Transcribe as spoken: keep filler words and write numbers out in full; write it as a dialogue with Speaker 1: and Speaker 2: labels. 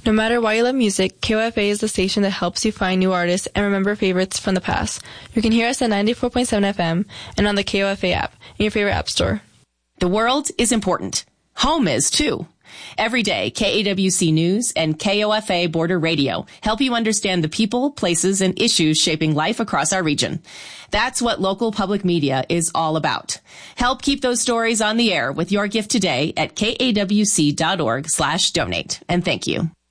Speaker 1: No matter why you love music, K O F A is the station that helps you find new artists and remember favorites from the past. You can hear us at ninety-four point seven F M and on the K O F A app in your favorite app store.
Speaker 2: The world is important. Home is, too. Every day, K A W C News and K O F A Border Radio help you understand the people, places, and issues shaping life across our region. That's what local public media is all about. Help keep those stories on the air with your gift today at kawc.org slash donate. And thank you.